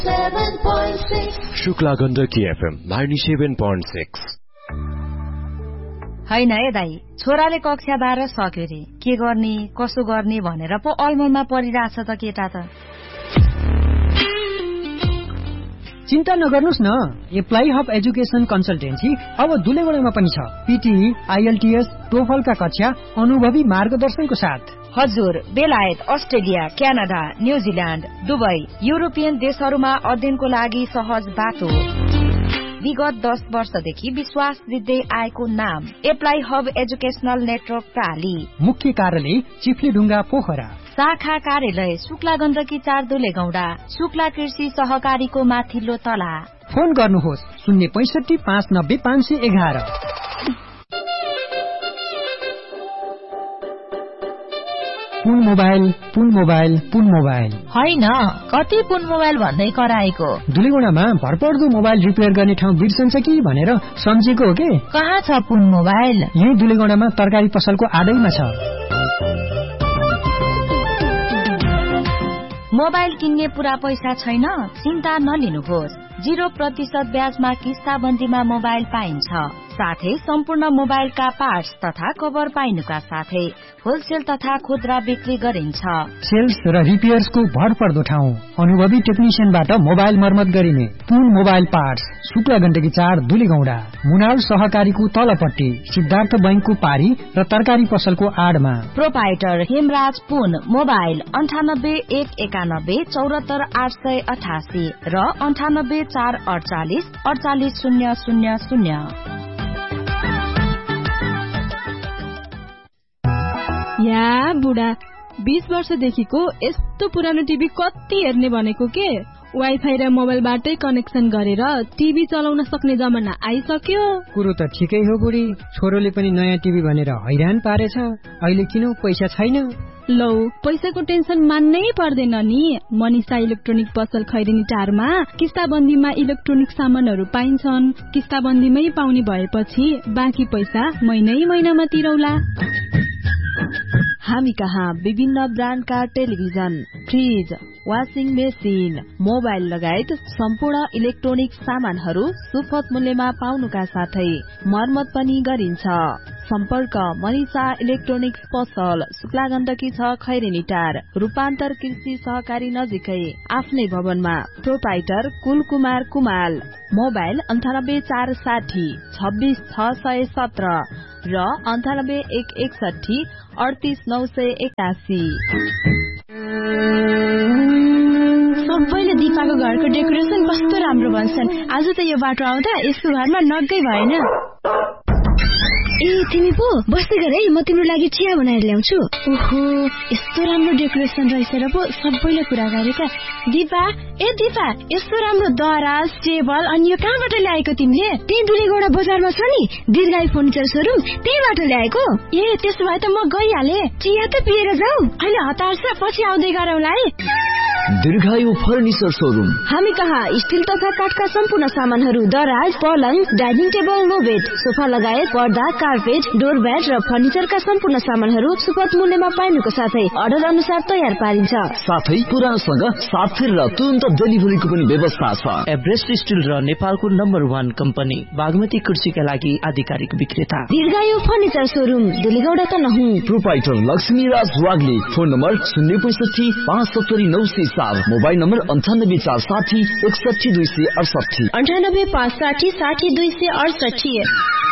Shukla Gandaki FM 97.6। हैन है दाई, छोराले कक्षा 12 सक्यो रे, के गर्ने कसो गर्ने भनेर पो अलमलमा परिरहेछ त केटा त। चिन्ता नगर्नुस् न, एप्लाई हब एजुकेसन कन्सल्टेन्सी अब दुलेगडामा पनि छ। पीटीई, आईएलटीएस, टोफलका कक्षा अनुभवी मार्गदर्शनको साथ। हजुर, बेलायत, Australia, Canada, New Zealand, Dubai, European देशहरूमा अध्ययनको लागि सहज बाटो। विगत 10 वर्षदेखि विश्वास जित्दै आएको नाम एप्लाई हब एजुकेशनल नेटवर्क प्राली। मुख्य कार्यालय चिफ्लेढुङ्गा पोखरा। शाखा कार्यालय शुक्ला गण्डकी 4 दुलेगौडा, शुक्ला कृषि सहकारीको माथिल्लो तला। फोन गर्नुहोस् 065 590 511। पुन मोबाइल हैन, कति पुन मोबाइल भन्दै कराएको। दुलेगुडामा भरपर्दो मोबाइल रिपेयर गर्ने ठाउँ बिर्सन्छ कि भनेर सम्झेको हो के। कहाँ छ पुन मोबाइल? यही दुलेगुडामा तरकारी पसलको आडैमा छ। मोबाइल किन्ने पुरा पैसा छैन? चिन्ता नलिनुहोस्, 0% ब्याजमा किस्ताबन्दीमा मोबाइल पाइन्छ। साथै सम्पूर्ण मोबाइलका पार्ट्स तथा कभर पाइनुका साथै होलसेल तथा खुद्रा बिक्री गरिन्छ। सेल्स र रिपेयर्सको भरपर्दो ठाउँ, अनुभवी टेक्निशियनबाट मोबाइल मर्मत गरिने। पुन मोबाइल पार्ट्स शुक्ला गण्डकी 4 दुलेगौडा, मुनाल सहकारीको तलपट्टि, सिद्धार्थ बैंकको पारी र तरकारी पसलको आडमा। प्रोपाइटर हेमराज पुन। मोबाइल 98 191 74 888 र 98 448 48000। या बुढा, 20 वर्षदेखिको यस्तो पुरानो टिभी कति हेर्ने भनेको के। वाइफाई र मोबाइलबाटै कनेक्सन गरेर टिभी चलाउन सक्ने जमाना आइसक्यो। कुरो त ठिकै हो बुढी, छोरोले पनि नयाँ टिभी भनेर हैरान पारेछ। अहिले किन पैसा छैन? लौ, पैसाको टेन्सन मान्नै पर्दैन नि। मनिषा इलेक्ट्रोनिक पसल खैरेनी टारमा किस्ताबन्दीमा इलेक्ट्रोनिक सामानहरू पाइन्छन्। किस्ताबन्दीमै पाउने भएपछि बाँकी पैसा महिनामा तिरौला। हामी कहाँ विभिन्न ब्रान्डका television, fridge, washing machine, mobile लगायत सम्पूर्ण इलेक्ट्रोनिक सामानहरू सुपथ मूल्यमा पाउनुका साथै मर्मत पनि गरिन्छ। सम्पर्क मनिषा इलेक्ट्रोनिक्स पसल, शुक्ला गण्डकी 6 खैरेनी टार, रूपान्तर कृषि सहकारी नजिकै, आफ्नै भवनमा। प्रोपाइटर कुलकुमार कुमाल। मोबाइल 98 460 26 617 र 98 161 38 981। सबैले दिपाको घरको डेकोरेसन कस्तो राम्रो भन्छन्। आज त यो बाटो आउँदा यसको घरमा नगै भएन। ए तिमी पो बस्दै गर है, म तिम्रो लागि चिया बनाएर ल्याउँछु। ओहो, यस्तो राम्रो डेकोरेसन रहेछ र पो सबैले कुरा गरेका। दिपा, ए दिपा, यस्तो राम्रो दराज, टेबल अनि यो कहाँबाट ल्याएको तिमीले? त्यही दुलेगौडा बजारमा छ नि दीर्घायु फर्निचर सोरुम, त्यहीबाट ल्याएको। ए त्यसो भए त म गइहाले। चिया त पिएर जाऊ। अहिले हतार छ, पछि आउँदै गरौँला है। दीर्घायु फर्निचर सोरुम। हामी कहाँ स्टिल तथा काठका सम्पूर्ण सामानहरू, दराज, पलङ, डाइनिङ टेबल, लो बेड, सोफा लगायत पर्दा, कार्पेट, डोरब्याट र फर्निचरका सम्पूर्ण सामानहरू सुपथ मूल्यमा पाइनुको साथै अर्डर अनुसार तयार पारिन्छ। साथै पुरानोसँग साथ फेर र तुरन्त डेलिभरीको पनि व्यवस्था छ। एभरेस्ट स्टिल र नेपालको नम्बर 1 कम्पनी बागमती कृषिका लागि आधिकारिक विक्रेता दीर्घायु फर्निचर सोरुम, दुलेगौडा त नहुँ। प्रोपाइटर लक्ष्मी राज Wagle. Phone number 065 570 907, mobile number 98 460 61 268, 98 560 60 268।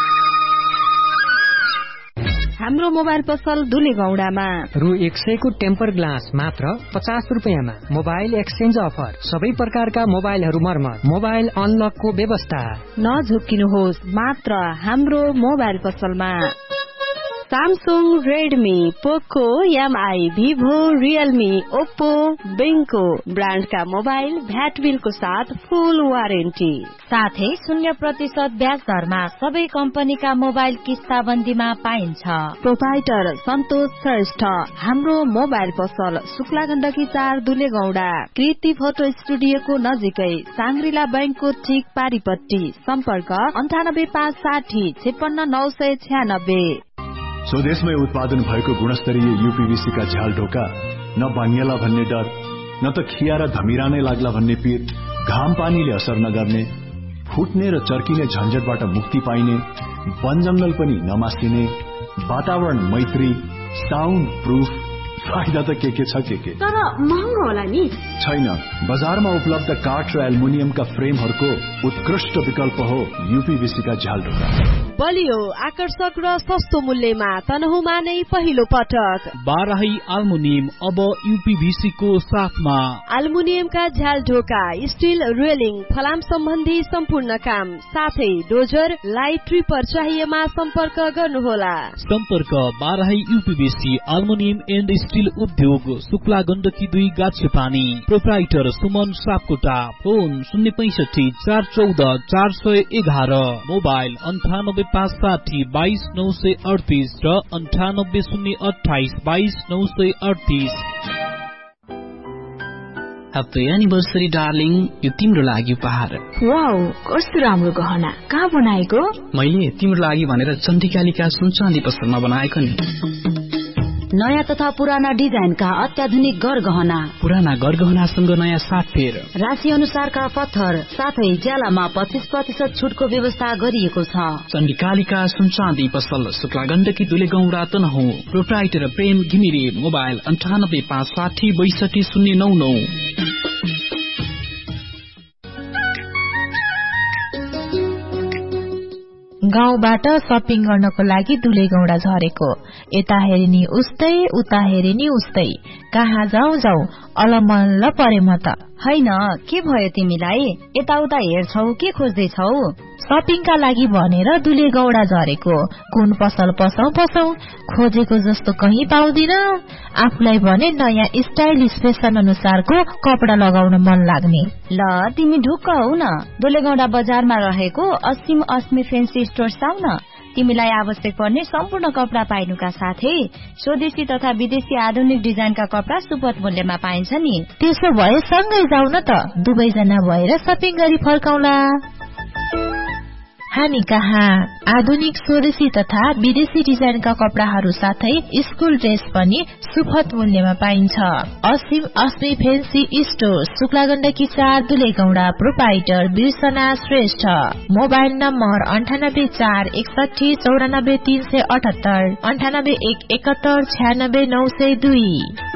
हाम्रो मोबाइल पसल दुलेगौडामा रु 100 को टेम्पर ग्लास मात्र 50 रुपैयाँमा। मोबाइल एक्सचेन्ज अफर, सबै प्रकारका मोबाइलहरू मर्मत, मोबाइल अनलकको व्यवस्था। नझुक्किनुहोस्, मात्र हाम्रो मोबाइल पसलमा। सैमसंग, रेडमी, पोको, एमआई, भिभो, रियलमी, ओप्पो, बेंको ब्रांड का मोबाइल भ्याट बिलको साथ फुल वारेन्टी, साथै 0% ब्याज दरमा सबै कम्पनीका मोबाइल किस्ताबन्दीमा पाइन्छ। प्रोपाइटर सन्तोष श्रेष्ठ। हाम्रो मोबाइल पसल शुक्ला गण्डकी 4 दुलेगौडा, कृति फोटो स्टुडियोको नजिकै, सांग्रिला बैंकको ठीक पारीपट्टि। सम्पर्क 98 560 56 996। स्वदेशमै उत्पादन भएको गुणस्तरीय यूपीवीसी का झ्याल ढोका, न भाङ्गेला भन्ने डर, न त खिया र धमिरा नै लाग्ला भन्ने पीर। घाम पानीले असर नगर्ने, फुट्ने र चर्किने झन्झटबाट मुक्ति पाइने, वन जंगल पनि नमासिने, वातावरण मैत्री, साउन्ड प्रूफ, फाइदा त के छ के तर महँगो होला नि? छैन, बजारमा उपलब्ध काठ र एल्युमिनियमका फ्रेमहरूको उत्कृष्ट विकल्प हो यूपीवीसी का झ्याल ढोका। बलियो, आकर्षक र सस्तो मूल्यमा तनहुमा नै पहिलो पटक बाराही एल्युमिनियम अब यूपीवीसी को साथमा। एल्युमिनियमका झ्याल ढोका, स्टील रेलिङ, फलाम सम्बन्धी सम्पूर्ण काम, साथै डोजर, लाइट ट्रिपर चाहिएमा सम्पर्क गर्नुहोला। सम्पर्क Barahi UPVC aluminium and steel उद्योग, Shukla Gandaki 2 गाछेपानी। Proprietor Suman Sapkota. Phone 065 414 411, mobile 9857 22938 र 98028 22938। ह्याप्पी एनिभर्सरी डार्लिङ, यो तिम्रो लागि उपहार। वाउ, कस्तो राम्रो गहना, कहाँ बनाएको? मैले तिम्रो लागि भनेर चण्डिकालिका सुन चाँदी पसलमा बनाएको नि। नयाँ तथा पुराना डिजाइनका अत्याधुनिक गरगहना, पुराना गरगहनासँग नयाँ साटफेर, राशि अनुसारका पत्थर, साथै ज्यालामा 25% छुटको व्यवस्था गरिएको छ। चण्डिकालिका सुन चाँदी पसल, शुक्ला गण्डकी 2 गाउँ तनहु। प्रोप्राइटर प्रेम घिमिरे। मोबाइल 98560 62099। गाउँबाट शपिङ गर्नको लागि दुलेगौडा झरेको, यता हेरिनी उस्तै उता हेरिनी उस्तै, कहाँ जाऊ जाऊ अलमल्ल परे म त। हैन, के भयो तिमीलाई? यताउता हेर्छौ, के खोज्दैछौ? शपिङका लागि भनेर दुलेगौडा झरेको, कुन पसल पसौ खोजेको जस्तो कहीँ पाउँदिन। आफूलाई भने नयाँ स्टाइलिश फेसन अनुसारको कपडा लगाउन मन लाग्ने। ल तिमी ढुक्क हौ न, दुलेगौडा बजारमा रहेको असीम अस्मी फेन्सी स्टोर आउ न। तिमीलाई आवश्यक पर्ने सम्पूर्ण कपडा पाइनुका साथै स्वदेशी तथा विदेशी आधुनिक डिजाइनका कपडा सुपथ मूल्यमा पाइन्छ नि। त्यसो भए सँगै जाऊ न त, दुवैजना भएर शपिङ गरी फर्काउला। हामी कहाँ आधुनिक स्वदेशी तथा विदेशी डिजाइनका कपडाहरू साथै स्कुल ड्रेस पनि सुपथ मूल्यमा पाइन्छ। असीम अस्मी fancy store, Shukla Gandaki 4 दुलेगौडा। Proprietor बिर्सना Shrestha. Mobile number 9841 61 94 378, 98 71 96 902।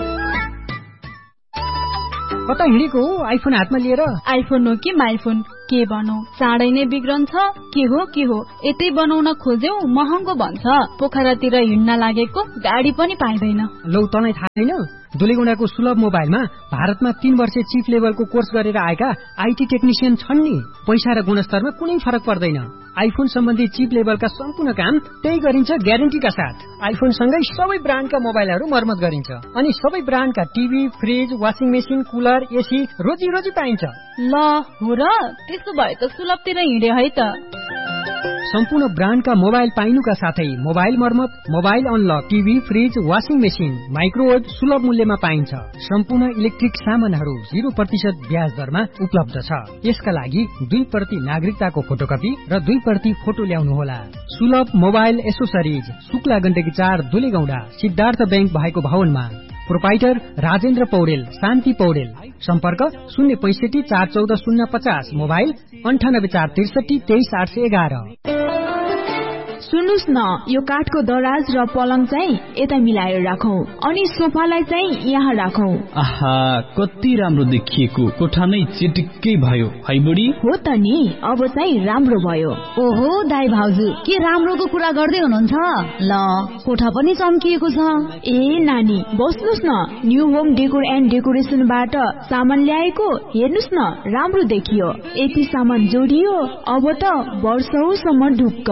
कता हिँडेको हो आइफोन हातमा लिएर? आइफोन हो कि माइफोन, के भनौ, चाँडै नै बिग्रन्छ। के हो यतै बनाउन खोज्यौ, महँगो भन्छ। पोखरातिर हिँड्न लागेको, गाडी पनि पाइँदैन। लौ तँलाई थाहा छैन, दुलेगौडाको सुलभ मोबाइलमा भारतमा 3 वर्ष चिफ लेभलको कोर्स गरेर आएका आईटी टेक्निशियन छन् नि। पैसा र गुणस्तरमा कुनै फरक पर्दैन। आइफोन सम्बन्धी चिप लेभलका सम्पूर्ण काम त्यही गरिन्छ ग्यारेन्टीका साथ। आइफोन सँगै सबै ब्रान्डका मोबाइलहरू मर्मत गरिन्छ, अनि सबै ब्रान्डका TV, fridge, washing machine, cooler, AC रोजी पाइन्छ। ल हो र, त्यसो भए त सुलभतिर हिँडे है त। सम्पूर्ण ब्रान्डका मोबाइल पाइनुका साथै मोबाइल मर्मत, mobile unlock, TV, fridge, washing machine, microwave सुलभ मूल्यमा पाइन्छ। सम्पूर्ण इलेक्ट्रिक सामानहरू 0% ब्याज दरमा उपलब्ध छ। यसका लागि 2% नागरिकताको फोटोकपी र 2% फोटो ल्याउनुहोला। सुलभ mobile accessories, Shukla Gandaki 4 दुलेगौडा, Siddhartha bank भएको भवनमा। प्रोप्राइटर राजेन्द्र पौडेल, शान्ति पौडेल। सम्पर्क 065 414 050, मोबाइल 98 463 23 811। सुन्नुस् न, यो काठको दराज र पलङ चाहिँ यता मिलाएर राखौं, अनि सोफालाई चाहिँ यहाँ राखौं। आहा, कति राम्रो देखिएको, कोठा नै चिटिक्कै भयो है बुढी। हो त नि, अब चाहिँ राम्रो भयो। ओहो दाइ भाउजू, के राम्रोको कुरा गर्दै हुनुहुन्छ? ल कोठा पनि चम्किएको छ। ए नानी, बस्नुस् न, न्यू होम डेकोर एन्ड डेकोरेसनबाट सामान ल्याएको, हेर्नुस् न, राम्रो देखियो। यति सामान जोडियो, अब त वर्षौसम्म ढुक्क।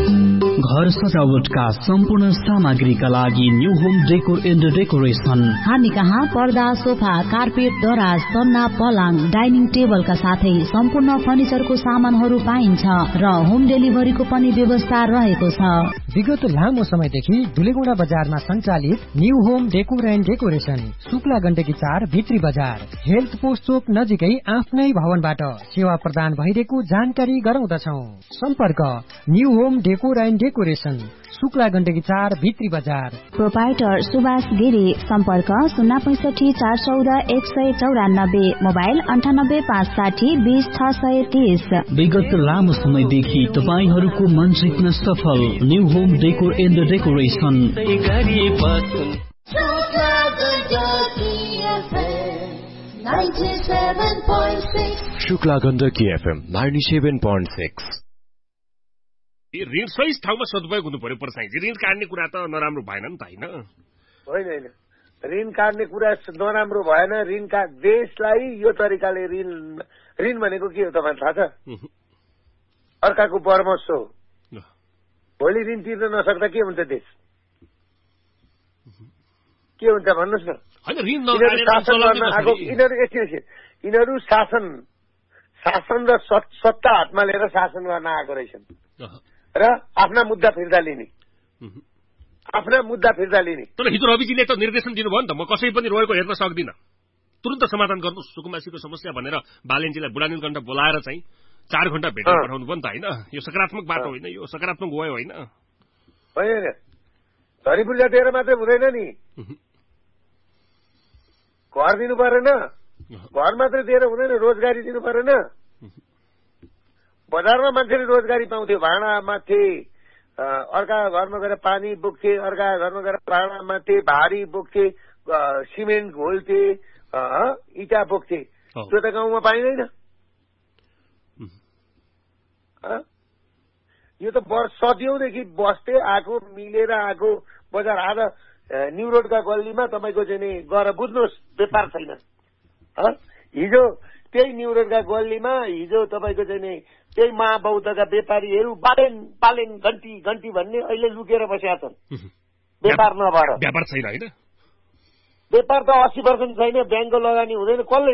घर सजावटका सम्पूर्ण सामग्रीका लागि new home decor and decoration. हामी कहाँ पर्दा, सोफा, कार्पेट, दराज, सन्ना, पलङ, डाइनिङ टेबलका साथै सम्पूर्ण फर्निचरको सामानहरू पाइन्छ र होम डेलिभरीको पनि व्यवस्था रहेको छ। विगत लामो समयदेखि दुलेगौडा बजारमा सञ्चालित new home decor and decoration, Shukla Gandaki 4 भित्री बजार, हेल्थ पोस्ट चोक नजिकै आफ्नै भवनबाट सेवा प्रदान भइरहेको जानकारी गराउँदछौ। सम्पर्क new home decor and decoration, Shukla Gandaki 4 भित्री बजार। प्रोपाइटर सुभाष गिरी, सम्पर्क 065 414 194, मोबाइल 98 560 20 630। विगत लामो समयदेखि तपाईहरूको मन जित्न सफल new home decor and decoration. Shukla Gandaki FM 97.6। ऋण सही ठाउँमा सदुपयोग हुनु पर्यो प्रसाईजी। ऋण काट्ने कुरा त नराम्रो भएन नि त होइन? होइन, ऋण काट्ने कुरा नराम्रो भएन। ऋण देशलाई यो तरिकाले ऋण भनेको के हो तपाईँलाई थाहा छ? अर्काको परमर्श हो। भोलि ऋण तिर्न नसक्दा के हुन्छ देश? के हुन्छ भन्नुहोस् न? यिनीहरू शासन र सत्ता हातमा लिएर शासन गर्न आएको रहेछन् र आफ्ना मुद्दा फिर्ता लिने। तर हिजो रविजीले त निर्देशन दिनुभयो नि त, म कसै पनि रोएको हेर्न सक्दिनँ, तुरन्त समाधान गर्नुहोस् सुकुम्बासीको समस्या भनेर बालेनजीलाई बुढा नीलकण्ठ बोलाएर चाहिँ 4 घण्टा भेटेर पठाउनु भयो नि त होइन? यो सकारात्मक बाटो होइन, यो सकारात्मक गयो होइन? होइन, धरीपूर्जा दिएर मात्रै हुँदैन नि, घर दिनु परेन। घर मात्रै दिएर हुँदैन, रोजगारी दिनु परेन। बजारमा मान्छेले रोजगारी पाउँथ्यो, भाँडा माथे, अर्का घरमा गएर पानी बोक्थे, अर्का घरमा गएर भाँडा माथे, भारी बोक्थे, सिमेन्ट घोल्थे, इटा बोक्थे। त्यो त गाउँमा पाइँदैन। यो त सदियौंदेखि बस्दै आएको, मिलेर आएको बजार। आज न्यू रोडका गल्लीमा तपाईँको चाहिँ नि गएर बुझ्नुहोस्, व्यापार छैन। हिजो त्यही न्यू रोडका गल्लीमा हिजो तपाईँको चाहिँ नि त्यही महाबौद्धका व्यापारीहरू बालेन पालेन घन्टी घन्टी भन्ने अहिले लुकेर बसेका छन्, व्यापार नभएर। व्यापार छैन होइन? व्यापार त 80% छैन, ब्याङ्कको लगानी हुँदैन। कसले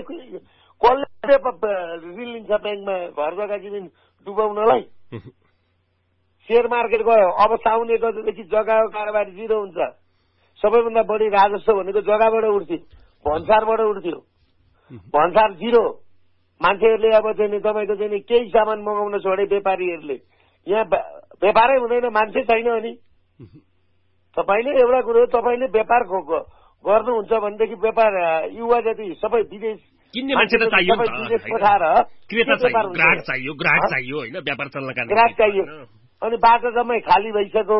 ऋण लिन्छ ब्याङ्कमा घर जग्गा जमिन डुबाउनलाई? शेयर मार्केट गयो, अब साउने गएपछि जग्गाको कारोबार जिरो हुन्छ। सबैभन्दा बढी राजस्व भनेको जग्गाबाट उठ्थ्यो, भन्सारबाट उठ्थ्यो। भन्सार जिरो। मान्छेहरूले अब चाहिँ तपाईँको चाहिँ केही सामान मगाउन छोडे व्यापारीहरूले। यहाँ व्यापारै हुँदैन, मान्छे छैन। अनि तपाईँले एउटा कुरो, तपाईँले व्यापार गर्नुहुन्छ भनेदेखि व्यापार युवा जति सबै विदेश किन्ने मान्छे त चाहियो, विदेश पठाएर ग्राहक चाहियो होइन? व्यापार चल्नका लागि ग्राहक चाहियो। अनि बाटो जम्मै खाली भइसक्यो।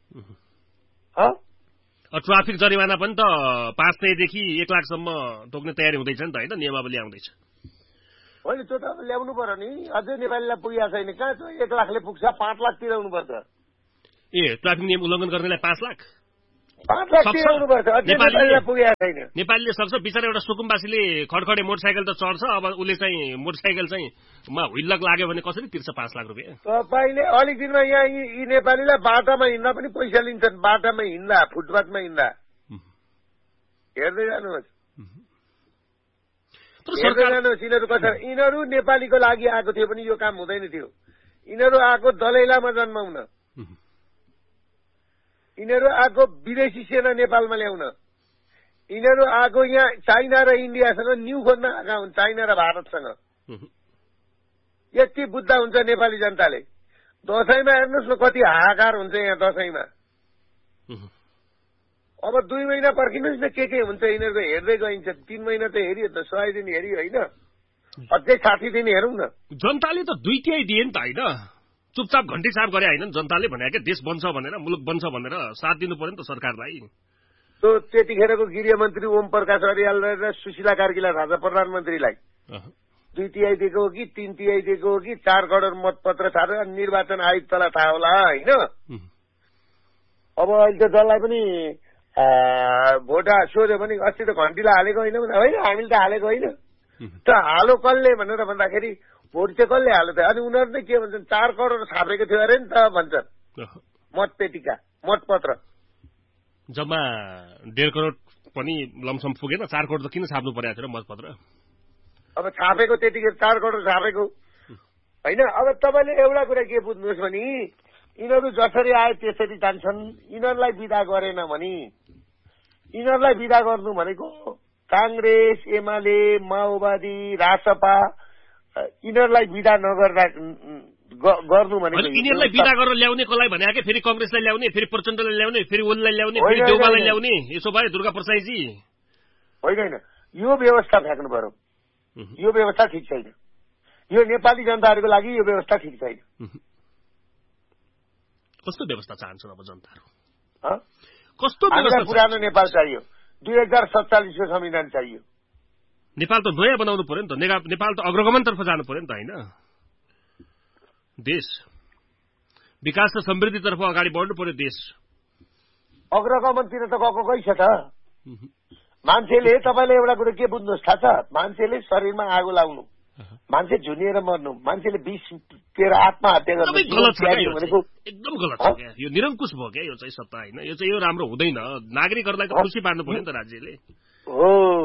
ट्राफिक जरिवाना पनि त 5 सयदेखि 1 लाखसम्म तोक्ने तयारी हुँदैछ नि त होइन? नियमावली आउँदैछ। होइन, त्यो त ल्याउनु पर्यो नि। अझै नेपालीलाई पुगेको छैन। कहाँ त्यो 1 लाखले पुग्छ? 5 लाख तिराउनु पर्छ। ट्राफिक नियम उल्लङ्घन गर्नेलाई 5 लाख 5 लाख तिराउनु पर्छ। अझै नेपालीलाई पुगेको छैन। नेपालीले सक्छ। बिचरा एउटा सुकुम्बासीले खडखडे मोटरसाइकल त चढ्छ, अब उसले चाहिँ मोटरसाइकल चाहिँ हुइल्लक लाग्यो भने कसरी तिर्छ 5 लाख रुपियाँ? तपाईँले अलिक दिनमा यहाँ यी नेपालीलाई बाटामा हिँड्दा पनि पैसा लिन्छन्। बाटामा हिँड्दा, फुटपाथमा हिँड्दा हेर्दै जानुहोस्, यिनीहरू नेपालीको लागि आएको थियो भने यो काम हुँदैन थियो। यिनीहरू आएको दलैलामा जन्माउन, यिनीहरू आएको विदेशी सेना नेपालमा ल्याउन, यिनीहरू आएको यहाँ चाइना र इन्डियासँग न्यू खोज्न आएका हुन्। चाइना र भारतसँग यति बुद्ध हुन्छ नेपाली जनताले। दशैंमा हेर्नुहोस् न कति हाहाकार हुन्छ यहाँ दशैंमा। अब 2 महिना पर्खिनुहोस् न के हुन्छ यिनीहरूको हेर्दै गइन्छ। 3 महिना त हेरियो त, 100 दिन हेरियो होइन, अझै 60 दिन हेरौँ न। जनताले त 2 तिहाई दिए नि त होइन? चुपचाप घन्टी साफ गरे होइन? जनताले भने के देश बन्छ भनेर, मुलुक बन्छ भनेर साथ दिनु पर्यो नि त सरकारलाई। त्यो त्यतिखेरको गृहमन्त्री ओम प्रकाश अर्याल र सुशीला कार्कीलाई थाहा छ प्रधानमन्त्रीलाई 2 तिहाई दिएको हो कि 3 तिहाई दिएको हो कि 4 करोड मतपत्र छाडेर निर्वाचन आयुक्तलाई थाहा होला होइन? अब अहिले त जसलाई पनि भोट सोध्यो भने अस्ति त घन्टीलाई हालेको होइन, हामीले त हालेको होइन। त हालो कसले भनेर भन्दाखेरि भोट चाहिँ कसले हाल्यो त? अनि उनीहरू चाहिँ के भन्छन्? 4 करोड छापेको थियो अरे नि त भन्छन्। मतपेटिका, मतपत्र जम्मा 1.5 करोड पनि लमसम पुगेन। 4 करोड त किन छाप्नु परेको थियो र मतपत्र? अब छापेको त्यतिखेर 4 करोड छापेको होइन। अब तपाईँले एउटा कुरा के बुझ्नुहोस् भने यिनीहरू जसरी आए त्यसरी जान्छन्। यिनीहरूलाई विदा गरेन भने, यिनीहरूलाई विदा गर्नु भनेको कांग्रेस, एमाले, माओवादी, रासपा, यिनीहरूलाई विदा गर्नु भनेको यिनीहरूलाई बिदा गरेर ल्याउने कसलाई भने के फेरि कांग्रेसलाई ल्याउने फेरि प्रचण्डलाई ल्याउने फेरि ओलीलाई ल्याउने फेरि देउबालाई ल्याउने यसो भयो दुर्गा प्रसाईजी होइन यो व्यवस्था फ्याक्नु पर्यो यो व्यवस्था ठिक छैन यो नेपाली जनताहरूको लागि यो व्यवस्था ठिक छैन कस्तो व्यवस्था चाहन्छन् अब जनताहरू कस्तो व्यवस्था पुरानो नेपाल चाहियो 2047 को संविधान चाहियो नेपाल त नयाँ बनाउनु पर्यो नि त नेपाल त अग्रगमनतर्फ जानु पर्यो नि त हैन देश विकास र समृद्धितर्फ अगाडि बढ्नु पर्यो देश अग्रगमनतिर त गएको गइ छ त मान्छेले तपाईले एउटा कुरा के बुझ्नुहोस् थाहा छ मान्छेले शरीरमा आगो लाउनु मान्छे झुनिएर मर्नु मान्छेले विष पिएर आत्महत्या गर्नु एकदम गलत छ क्या यो निरङ्कुश भयो क्या यो चाहिँ सत्ता हैन यो चाहिँ यो राम्रो हुँदैन नागरिकहरूलाई त खुसी पार्नु पर्यो नि त राज्यले हो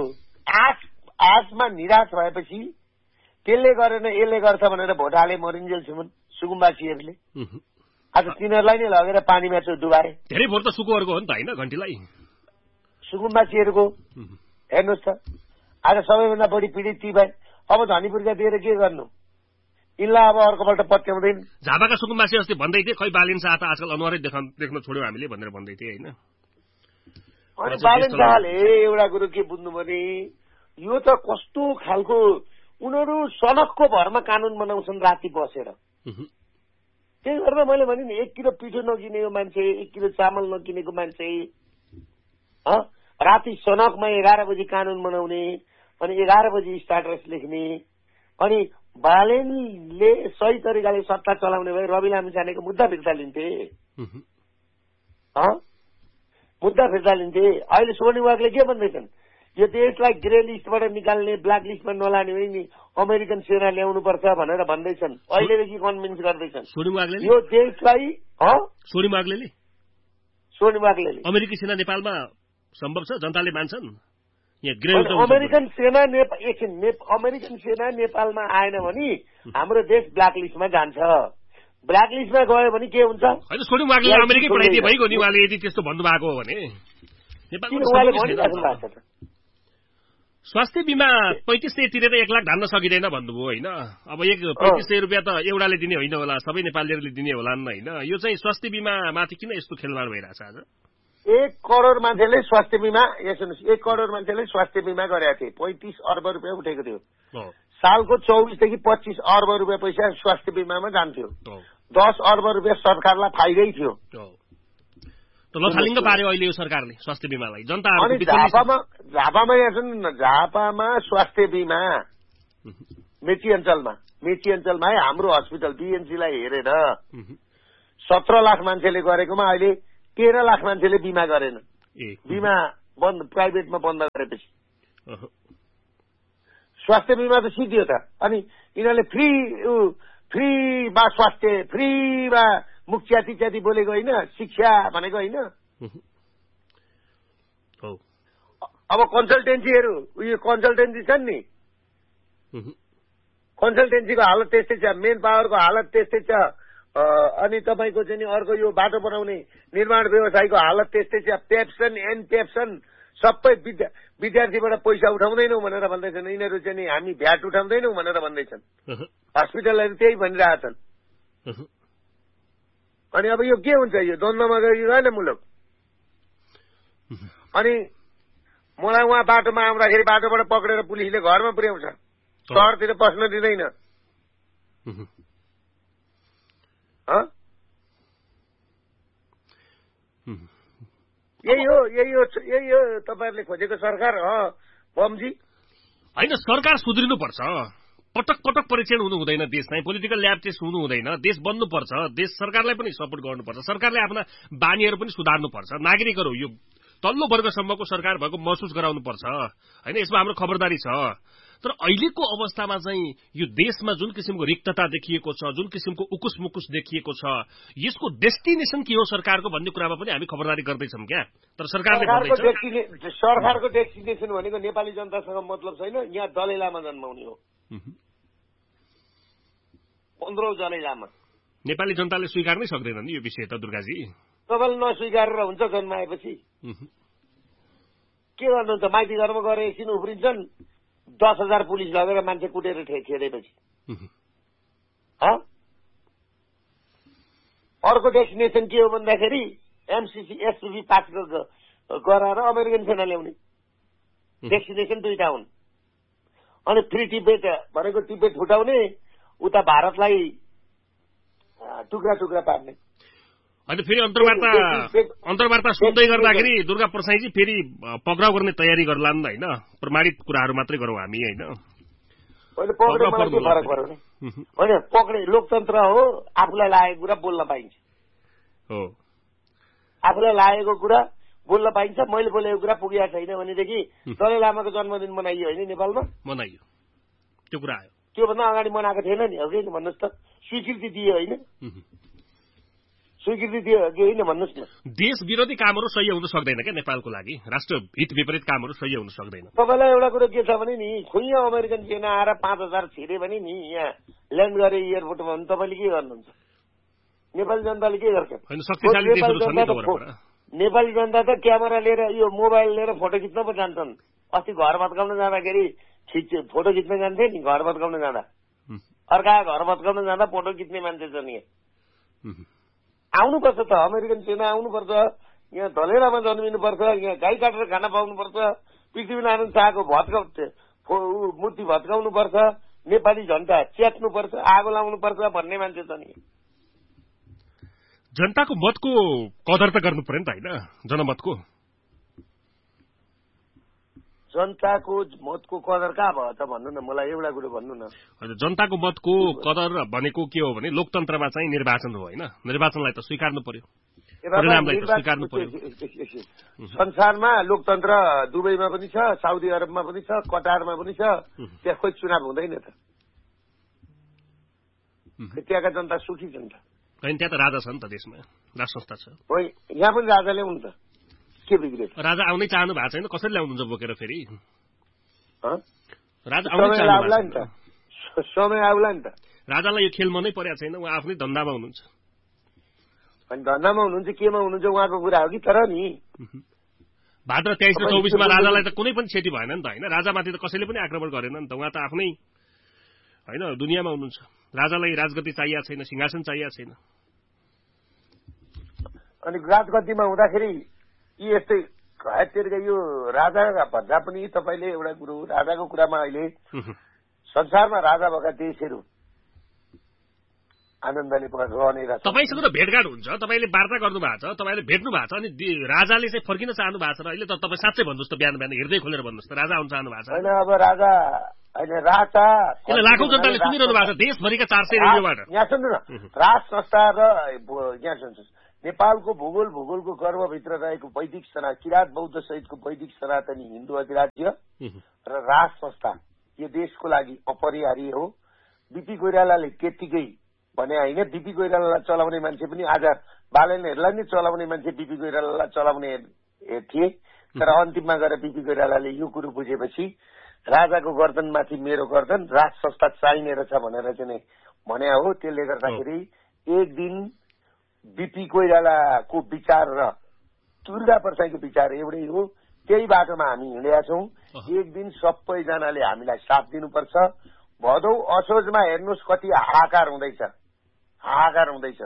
आजमा निराश भएपछि त्यसले गरेन यसले गर्छ भनेर भोट हाले मरिन्जेलसम्म सुकुम्बासीहरूले आज तिनीहरूलाई नै लगेर पानीमा डुबाए धेरै भोट त सुकुहरूको हो नि त हैन घण्टीलाई सुकुम्बासीहरूको हेर्नुहोस् त आज सबैभन्दा बढी पीडित ती भए अब धनीपुरका दिएर के गर्नु यिनलाई अब अर्कोपल्ट पत्याउँदैन झापाका सुकुम्बासी अस्ति भन्दै थिए खै बालेन शाह त आजकल अनुहारै देख्न छोड्यो हामीले भनेर भन्दै थिए हैन अनि बालेन शाहले एउटा कुरो के बुझ्नु भने यो त कस्तो खालको उनीहरू सनकको भरमा कानून बनाउँछन् राति बसेर त्यही भएर मैले भने नि 1 किलो पिठो नकिनेको मान्छे 1 किलो चामल नकिनेको मान्छे राति सनकमा 11 बजी कानून बनाउने अनि 11 बजी स्टाटस लेख्ने अनि बालेनले सही तरिकाले सत्ता चलाउने भए रवि लामिछानेको मुद्दा फिर्ता लिन्थे मुद्दा फिर्ता लिन्थे अहिले सोनी वागले के भन्दैछन् यो देशलाई ग्रे लिस्टबाट निकाल्ने ब्ल्याक लिस्टमा नलाने भने नि अमेरिकन सेना ल्याउनु पर्छ भनेर भन्दैछन् अहिलेदेखि कन्भिन्स गर्दैछन् यो देशलाई सोनी वागले अमेरिकी सेना नेपालमा सम्भव छ जनताले मान्छन् अमेरिकन सेना नेपालमा आएन भने हाम्रो देश ब्ल्याक लिस्टमा जान्छ ब्ल्याक लिस्टमा गयो भने के हुन्छ होइन सोनी वागले अमेरिकै पढाइदिए भइगयो नि उहाँले यदि त्यस्तो भन्नुभएको हो भने स्वास्थ्य बीमा 3500 तिरेर 1 लाख धान्न सकिँदैन भन्नुभयो होइन अब 3500 रुपियाँ त एउटाले दिने होइन होला सबै नेपालीहरूले दिने होला नि होइन यो चाहिँ स्वास्थ्य बीमा माथि किन यस्तो खेलवाड भइरहेछ आज 1 करोड मान्छेले स्वास्थ्य बीमा सुन्नुहोस् 1 करोड मान्छेले स्वास्थ्य बीमा गरेका थिए 35 अर्ब रुपियाँ उठेको थियो सालको 24 देखि 25 अर्ब रुपियाँ पैसा स्वास्थ्य बीमामा जान्थ्यो 10 अर्ब रुपियाँ सरकारलाई फाइदै थियो लथालिङ्ग पार्यो अहिले यो सरकारले स्वास्थ्य बीमालाई जनताहरुको झापामा स्वास्थ्य बीमा मेची अञ्चलमा है हाम्रो हस्पिटल बीएमसीलाई हेरेर 17 लाख मान्छेले गरेकोमा अहिले 13 लाख मान्छेले बीमा गरेन बीमा बन्द प्राइभेटमा बन्द गरेपछि स्वास्थ्य बीमा त सिद्धियो त अनि यिनीहरूले फ्रीमा स्वास्थ्य फ्रीमा मुख च्याती बोलेको होइन शिक्षा भनेको होइन अब कन्सल्टेन्सीहरू उयो कन्सल्टेन्सी छन् नि कन्सल्टेन्सीको हालत त्यस्तै छ मेन पावरको हालत त्यस्तै छ अनि तपाईको चाहिँ अर्को यो बाटो बनाउने निर्माण व्यवसायको हालत त्यस्तै छ पेप्सन एन्ड पेप्सन सबै विद्यार्थीबाट पैसा उठाउँदैनौ भनेर भन्दैछन् यिनीहरू चाहिँ हामी भ्याट उठाउँदैनौ भनेर भन्दैछन् हस्पिटलहरू त्यही भनिरहेछन् अनि अब यो के हुन्छ यो द्वन्द्वमा गइरहेन मुलुक अनि मलाई उहाँ बाटोमा आउँदाखेरि बाटोबाट पक्रेर पुलिसले घरमा पुर्याउँछ शहरतिर पस्न दिँदैन यही हो तपाईहरुले खोजेको सरकार बमजी हैन सरकार सुध्रिनुपर्छ पटक पटक परीक्षण हुनु हुँदैन देशमै पोलिटिकल ल्याब टेस्ट हुनु हुँदैन देश बन्नुपर्छ देश सरकारलाई पनि सपोर्ट गर्नुपर्छ सरकारले आफ्ना बानीहरू पनि सुधार्नुपर्छ नागरिकहरू यो तल्लो वर्गसम्मको सरकार भएको महसुस गराउनुपर्छ हैन यसमा हाम्रो खबरदारी छ तर अहिलेको अवस्थामा चाहिँ यो देशमा जुन किसिमको रिक्तता देखिएको छ जुन किसिमको उकुस मुकुस देखिएको छ यसको डेस्टिनेसन के हो सरकारको भन्ने कुरामा पनि हामी खबरदारी गर्दैछौं क्या तर सरकारको डेस्टिनेसन भनेको नेपाली जनतासँग मतलब छैन यहाँ दलाई लामा जन्माउने हो 15औं दलाई लामा नेपाली जनताले स्वीकार नै सक्दैन नि यो विषय त दुर्गाजी तपाईँले नस्वीकारेर हुन्छ जन्माएपछि के गर्नुहुन्छ माइती घरमा गएर एकछिन उफ्रिन्छन् 10,000 पुलिस लगेर मान्छे कुटेर खेदेपछि अर्को डेस्टिनेसन के हो भन्दाखेरि एमसीसी एससीबी पास गराएर अमेरिकन सेना ल्याउने डेस्टिनेसन दुईटा हुन्। अनि फ्री टिबेट भनेको टिबेट छुटाउने, उता भारतलाई टुक्रा टुक्रा पार्ने। होइन फेरि अन्तर्वार्ता सुन्दै गर्दाखेरि दुर्गा प्रसाईजी फेरि पक्राउ गर्ने तयारी गर्ला नि होइन, प्रमाणित कुराहरू मात्रै गरौँ हामी होइन। होइन पक्रे मलाई के फरक पर्यो नि, होइन पक्रे लोकतन्त्र हो, आफूलाई लागेको कुरा बोल्न पाइन्छ हो, आफूलाई लागेको कुरा बोल्न पाइन्छ। मैले बोलेको कुरा पुगेको छैन भनेदेखि दलाई लामाको जन्मदिन मनाइयो होइन नेपालमा, मनाइयो, त्यो कुरा आयो। त्योभन्दा अगाडि मनाएको थिएन नि, हो कि भन्नुहोस् त, स्वीकृति दियो होइन, स्वीकृति दियो कि होइन भन्नुहोस् न। देश विरोधी कामहरू सही हुन सक्दैन क्या नेपालको लागि, राष्ट्र हित विपरीत कामहरू सही हुन सक्दैन। तपाईँलाई एउटा कुरो के छ भने नि, खुइया अमेरिकन सेना आएर 5000 छिरे भने नि यहाँ ल्यान्ड गरे एयरपोर्टमा भने तपाईँले के गर्नुहुन्छ? नेपाली जनताले के गर्छ? नेपाली जनता त क्यामेरा लिएर यो मोबाइल लिएर फोटो खिच्न पो जान्छन्। अस्ति घर भत्काउन जाँदाखेरि फोटो खिच्न जान्थे नि, घर भत्काउन जाँदा अर्का घर भत्काउन जाँदा फोटो खिच्ने मान्छे छ नि। आउनुपर्छ त, अमेरिकन सेना आउनुपर्छ, यहाँ धलेरामा जन्मिनुपर्छ, यहाँ गाई काटेर खाना पाउनुपर्छ, पृथ्वीनारायण शाहको मूर्ति भत्काउनुपर्छ, नेपाली जनता च्यात्नुपर्छ, आगो लाउनुपर्छ भन्ने मान्छे छ नि। जनताको मतको कदर त गर्नु पर्यो नि त होइन, जनमतको जनताको मतको कदर कहाँ भयो त भन्नु न, मलाई एउटा कुरो भन्नु न। जनताको मतको कदर भनेको के हो भने लोकतन्त्रमा चाहिँ निर्वाचन हो होइन, निर्वाचनलाई त स्वीकार्नु पर्यो, परिणामलाई त स्वीकार्नु पर्यो। संसारमा लोकतन्त्र दुबईमा पनि छ, साउदी अरबमा पनि छ, कटारमा पनि छ, त्यहाँ खोइ चुनाव हुँदैन त, त्यहाँका जनता सुखी छन् त। होइन त्यहाँ त राजा छ नि त, देशमा राज संस्था छ। हो यहाँ पनि राजा ल्याउनु त, के बिग्रियो? राजा आउनै चाहनु भएको छैन, कसरी ल्याउनुहुन्छ बोकेर फेरि? राजा समय आउला नि त, समय आउला नि त। राजालाई यो खेल मनै परेको छैन, उहाँ आफ्नै धन्दामा हुनुहुन्छ। अनि धन्दामा हुनुहुन्छ, केमा हुनुहुन्छ उहाँको कुरा हो कि। तर नि भाद्र 23 र 24 मा राजालाई त कुनै पनि क्षति भएन नि त होइन, राजामाथि त कसैले पनि आक्रमण गरेन नि त, उहाँ त आफ्नै होइन दुनियाँमा हुनुहुन्छ। राजालाई राजगद्दी चाहिएको छैन, सिंहासन चाहिएको छैन। अनि राजगद्दीमा हुँदाखेरि यी यस्तै घायतका यो राजा भन्दा पनि तपाईँले एउटा कुरो, राजाको कुरामा अहिले संसारमा राजा भएका देशहरू आनन्दले रहने रहेछ। तपाईँसँग त भेटघाट हुन्छ, तपाईँले वार्ता गर्नु भएको छ, तपाईँले भेट्नु भएको छ, अनि राजाले चाहिँ फर्किन चाहनु भएको छ र अहिले त तपाईँ साँच्चै भन्नुहोस् त, बिहान बिहान हृदय खोलेर भन्नुहोस् त, राजा आउन चाहनु भएको छ होइन? अब राजा होइन, राजा लाखौं जनताले सुनिरहनु भएको छ देशभरिका 400 रेडियोबाट। यहाँ सुन्नु न, राज संस्था र यहाँ सुन्नुहोस्, नेपालको भूगोलको गर्भभित्र रहेको वैदिक सना, किराँत बौद्ध सहितको वैदिक सनातनी हिन्दू अधिराज्य र राज संस्था यो देशको लागि अपरिहार्य हो। बीपी कोइरालाले त्यतिकै भने होइन, बीपी कोइरालालाई चलाउने मान्छे पनि आज बालनहरूलाई नै चलाउने मान्छे बीपी कोइरालालाई चलाउने थिए, तर अन्तिममा गएर बीपी कोइरालाले यो कुरो बुझेपछि राजाको गर्दनमाथि मेरो गर्दन, राज संस्था चाहिने रहेछ भनेर चाहिँ भने हो। त्यसले गर्दाखेरि एक दिन बीपी कोइरालाको विचार र दुर्गा प्रसाईको विचार एउटै हो, त्यही बाटोमा हामी हिँडेका छौँ। एक दिन सबैजनाले हामीलाई साथ दिनुपर्छ। भदौ असोजमा हेर्नुहोस् कति हाहाकार हुँदैछ, हाहाकार हुँदैछ,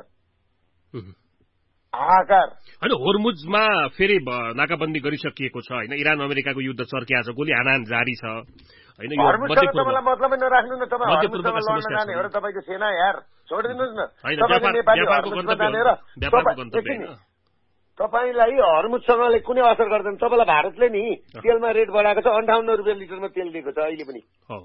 हाहाकार। होइन होर्मुजमा फेरि नाकाबन्दी गरिसकिएको छ होइन, इरान अमेरिकाको युद्ध चर्किएको छ, गोली हानाहान जारी छ होइन। तपाईँलाई मतलबै नराख्नु न, तपाईँ हर्मुजसँग लड्न जाने हो र तपाईँको सेना यार छोडिदिनुहोस् न। तपाईँलाई हर्मुजसँगले कुनै असर गर्दैन। तपाईँलाई भारतले नि तेलमा रेट बढाएको छ, 58 रुपियाँ लिटरमा तेल दिएको छ अहिले पनि,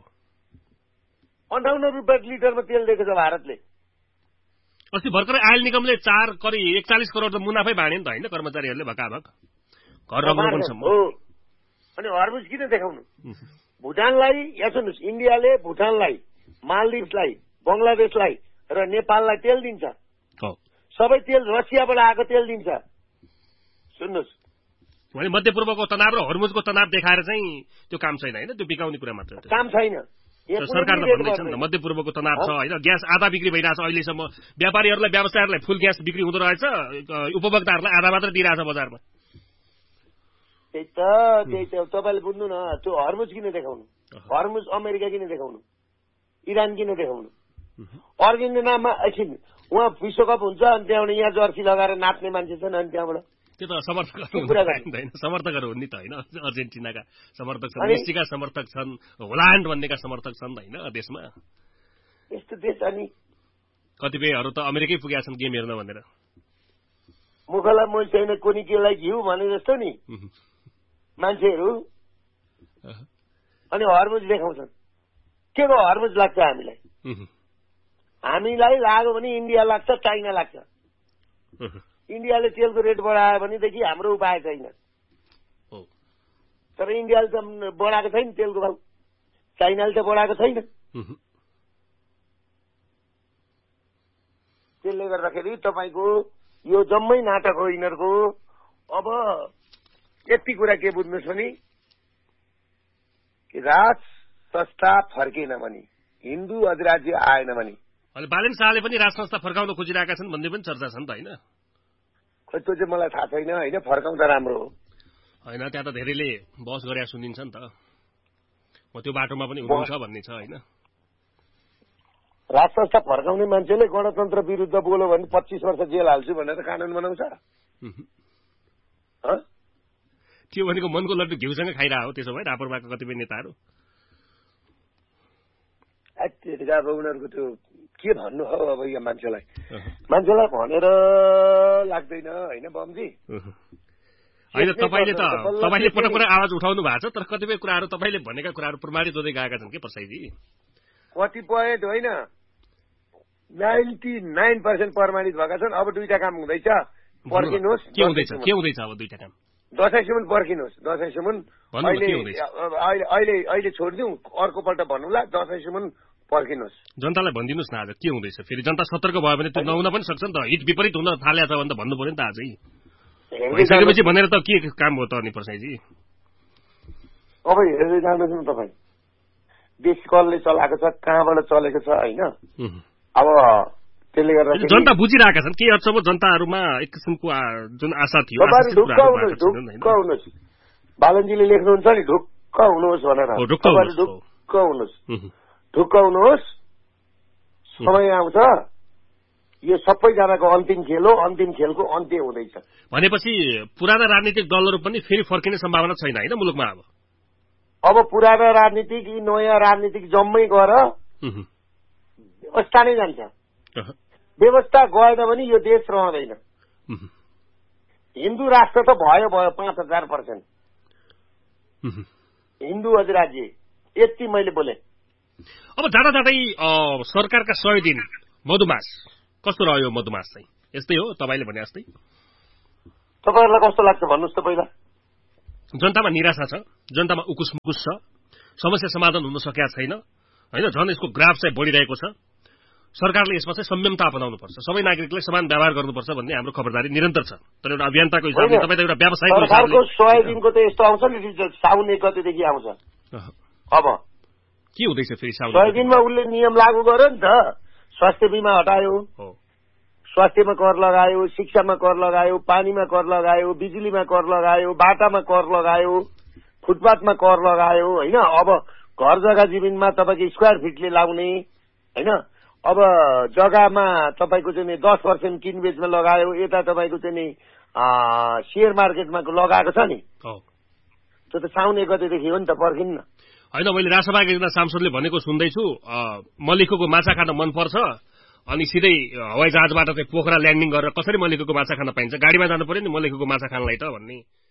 58 रुपियाँ लिटरमा तेल दिएको छ भारतले। अस्ति भर्खरै आयल निगमले 41 करोड त मुनाफै बाँड्यो नि त होइन, कर्मचारीहरूले भकाभक घर रमाउनु पनि सम्म। अनि हर्मुज किन देखाउनु? भुटानलाई यहाँ सुन्नुहोस्, इन्डियाले भुटानलाई, मालदिभ्सलाई, बंगलादेशलाई र नेपाललाई तेल दिन्छ, सबै तेल रसियाबाट आएको तेल दिन्छ। सुन्नुहोस्, भने मध्यपूर्वको तनाव र हर्मुजको तनाव देखाएर चाहिँ त्यो काम छैन होइन, त्यो बिकाउने कुरा मात्र हो, काम छैन। सरकार त भन्दैछ नि त मध्यपूर्वको तनाव छ होइन, ग्यास आधा बिक्री भइरहेछ अहिलेसम्म, व्यापारीहरूलाई व्यवसायहरूलाई फुल ग्यास बिक्री हुँदो रहेछ, उपभोक्ताहरूलाई आधा मात्र दिइरहेछ बजारमा। त्यही त तपाईँले बुझ्नु न, त्यो हर्मुज किन देखाउनु? हर्मुज अमेरिका किन देखाउनु? इरान किन देखाउनु? अर्जेन्टिनामा एकछिन उहाँ विश्वकप हुन्छ अनि त्यहाँबाट यहाँ जर्सी लगाएर नाच्ने मान्छे छन् अनि त्यहाँबाट त्यो त समर्थकहरू हुन् नि त होइन अर्जेन्टिनाका समर्थक छन् मेस्सीका समर्थक छन् होल्यान्ड भन्नेका समर्थक छन् होइन देशमा यस्तो देश अनि कतिपयहरू त अमेरिकै पुगेका छन् गेम हेर्न भनेर मुखलाई मैले छैन कोनी केलाई घिउ भने जस्तो नि मान्छेहरू अनि हरमुज देखाउँछन् के को हरमुज लाग्छ हामीलाई लाग्यो भने इन्डिया लाग्छ चाइना लाग्छ इन्डियाले तेलको रेट बढायो भनेदेखि हाम्रो उपाय छैन तर इन्डियाले त बढाएको छैन तेलको भाउ चाइनाले त बढाएको छैन त्यसले गर्दाखेरि तपाईँको यो जम्मै नाटक हो यिनीहरूको अब यति कुरा के बुझ्नुहोस् भने राज संस्था फर्केन भने हिन्दू अधिराज्य आएन भने अहिले बालेन शाहले पनि राज संस्था फर्काउन खोजिरहेका छन् भन्ने पनि चर्चा छ नि त होइन खै त्यो चाहिँ मलाई थाहा छैन होइन फर्काउँदा राम्रो हो होइन त्यहाँ त धेरैले बहस गरेर सुनिन्छ नि त म त्यो बाटोमा पनि हुनुहुन्छ भन्ने छ होइन राज संस्था फर्काउने मान्छेले गणतन्त्र विरुद्ध बोल्यो भने 25 वर्ष जेल हाल्छु भनेर कानून बनाउँछ त्यो भनेको मनको लड्डु घिउसँग खाइरह हो त्यसो भए रापरपाका कतिपय नेताहरू अब उनीहरूको त्यो के भन्नु हो अब यो मान्छेलाई भनेर लाग्दैन होइन बमजी होइन तपाईँले पटक पटक आवाज उठाउनु भएको छ तर कतिपय कुराहरू तपाईँले भनेका कुराहरू प्रमाणित हुँदै गएका छन् के प्रसाईजी कतिपय होइन 99% प्रमाणित भएका छन् अब दुईटा काम हुँदैछ पर्खिनुहोस् के हुँदैछ अब दुईटा काम दशैँसम्म पर्खिनुहोस् दशैँसम्म अहिले छोडिदिउँ अर्कोपल्ट भन्नुला दशैँसम्म पर्खिनुहोस् जनतालाई भनिदिनुहोस् न आज के हुँदैछ फेरि जनता सतर्क भयो भने त्यो नहुन पनि सक्छ नि त हित विपरीत हुन थालेको छ भने त भन्नु पर्यो नि त आजै भइसकेपछि भनेर त के काम हो त अनि प्रसाईजी अब हेर्दै जानुहोस् न तपाईँ देश कसले चलाएको छ कहाँबाट चलेको छ होइन अब त्यसले गर्दा जनता बुझिरहेका छन् केही हदसम्म जनताहरूमा एक किसिमको जुन आशा थियो ढुक्क हुनुहोस् बालनजीले लेख्नुहुन्छ नि ढुक्क हुनुहोस् भनेर ढुक्क हुनुहोस् समय आउँछ यो सबैजनाको अन्तिम खेल हो अन्तिम खेलको अन्त्य हुँदैछ भनेपछि पुराना राजनीतिक दलहरू पनि फेरि फर्किने सम्भावना छैन होइन मुलुकमा अब पुराना राजनीतिक यी नयाँ राजनीतिक जम्मै गएर व्यवस्था नै जान्छ व्यवस्था गएन भने यो देश रहँदैन हिन्दू राष्ट्र त भयो 5000% हिन्दू अधिराज्य यति मैले बोले अब जाँदा जाँदै सरकारका 100 दिन मधुमास कस्तो रह्यो मधुमास चाहिँ यस्तै हो तपाईँले भने जस्तै तपाईँहरूलाई कस्तो लाग्छ भन्नुहोस् त पहिला जनतामा निराशा छ जनतामा उकुस मुकुस छ समस्या समाधान हुन सकेका छैन होइन झन् यसको ग्राफ चाहिँ बढिरहेको छ सरकारले यसमा चाहिँ संयमता अपनाउनुपर्छ सबै नागरिकलाई समान व्यवहार गर्नुपर्छ भन्ने हाम्रो खबरदारी निरन्तर छ तर एउटा अभियन्ताको हिसाबले तपाईँ त एउटा व्यवसायको हिसाबले 100 दिनको त यस्तो आउँछ नि रिजल्ट साउन 1 गतेदेखि आउँछ अब के हुँदैछ फेरि साउन 100 दिनमा उसले नियम लागू गर्यो नि त स्वास्थ्य बीमा हटायो स्वास्थ्यमा कर लगायो शिक्षामा कर लगायो पानीमा कर लगायो बिजुलीमा कर लगायो बाटामा कर लगायो फुटपाथमा कर लगायो होइन अब घर जग्गा जमिनमा तपाईँको स्क्वायर फिटले लाउने होइन अब जग्गामा तपाईँको चाहिँ 10% किनबेचमा लगायो यता तपाईँको चाहिँ शेयर मार्केटमा लगाएको छ नि त्यो त साउन 1 गतेदेखि हो नि त पर्खिन्न होइन मैले राष्ट्रसभाका एकजना सांसदले भनेको सुन्दैछु मल्लिखोको माछा खान मनपर्छ अनि सिधै हवाई जहाजबाट चाहिँ पोखरा ल्यान्डिङ गरेर कसरी मल्लिखोको माछा खान पाइन्छ गाडीमा जानु पर्यो नि मल्लिखोको माछा खानलाई त भन्ने